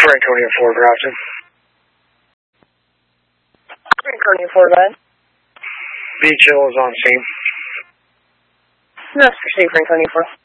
Franconia 4, Grafton. Franconia 4, go ahead. Beach Hill is on scene. Let's proceed, Franconia 4.